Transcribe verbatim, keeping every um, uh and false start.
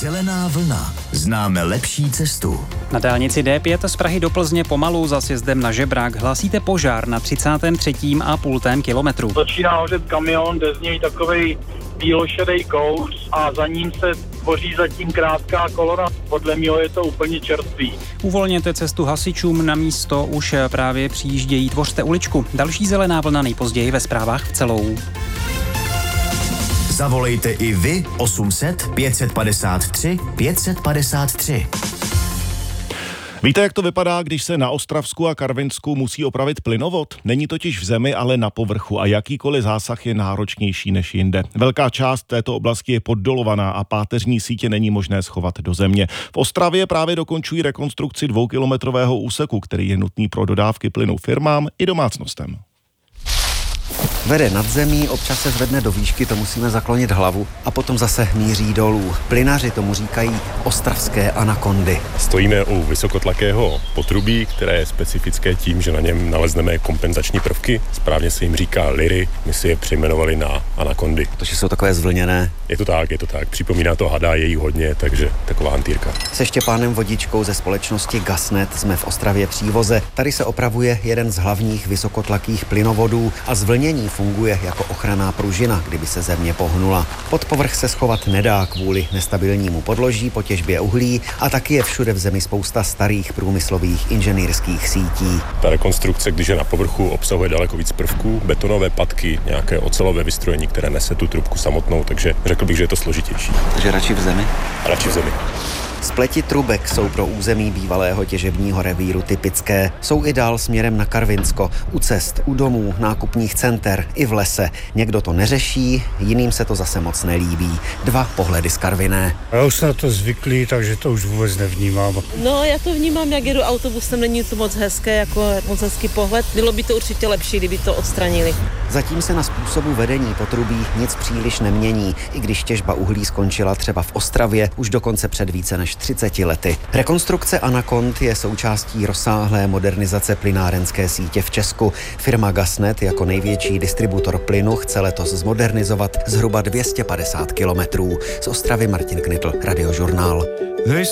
Zelená vlna. Známe lepší cestu. Na dálnici D pět z Prahy do Plzně pomalu za sjezdem na Žebrák hlásíte požár na třicátém třetím a půltém kilometru. Začíná hořet kamion, jde z něj takovej bílošedej kouř a za ním se tvoří zatím krátká kolona. Podle mého je to úplně čerstvý. Uvolněte cestu hasičům, na místo už právě přijíždějí, tvořte uličku. Další zelená vlna nejpozději ve zprávách v celou. Zavolejte i vy osm set pět set padesát tři pět set padesát tři. Víte, jak to vypadá, když se na Ostravsku a Karvinsku musí opravit plynovod? Není totiž v zemi, ale na povrchu a jakýkoliv zásah je náročnější než jinde. Velká část této oblasti je poddolovaná a páteřní sítě není možné schovat do země. V Ostravě právě dokončují rekonstrukci dvoukilometrového úseku, který je nutný pro dodávky plynu firmám i domácnostem. Vede nad zemí, občas se zvedne do výšky, to musíme zaklonit hlavu a potom zase míří dolů. Plynaři tomu říkají ostravské anakondy. Stojíme u vysokotlakého potrubí, které je specifické tím, že na něm nalezneme kompenzační prvky. Správně se jim říká liry, my si je přejmenovali na anakondy. Protože jsou takové zvlněné. Je to tak, je to tak. Připomíná to hada, je jí hodně, takže taková hantýrka. Se Štěpánem Vodičkou ze společnosti Gasnet jsme v Ostravě Přívoze. Tady se opravuje jeden z hlavních vysokotlakých plynovodů a zvlnění funguje jako ochranná pružina, kdyby se země pohnula. Pod povrch se schovat nedá kvůli nestabilnímu podloží po těžbě uhlí a taky je všude v zemi spousta starých průmyslových inženýrských sítí. Ta rekonstrukce, když je na povrchu, obsahuje daleko víc prvků, betonové patky, nějaké ocelové vystrojení, které nese tu trubku samotnou, takže řekl bych, že je to složitější. Takže radši v zemi? Radši v zemi. Spleti trubek jsou pro území bývalého těžebního revíru typické. Jsou i dál směrem na Karvinsko, u cest, u domů, nákupních center i v lese. Někdo to neřeší, jiným se to zase moc nelíbí. Dva pohledy z Karviné. Já už jsem na to zvyklý, takže to už vůbec nevnímám. No, já to vnímám, jak jedu autobusem, není to moc hezké, jako moc hezký pohled. Bylo by to určitě lepší, kdyby to odstranili. Zatím se na způsobu vedení potrubí nic příliš nemění, i když těžba uhlí skončila třeba v Ostravě už dokonce před více než třiceti lety. Rekonstrukce Anakond je součástí rozsáhlé modernizace plynárenské sítě v Česku. Firma Gasnet jako největší distributor plynu chce letos zmodernizovat zhruba dvě stě padesát kilometrů. Z Ostravy Martin Knitl, Radiožurnál.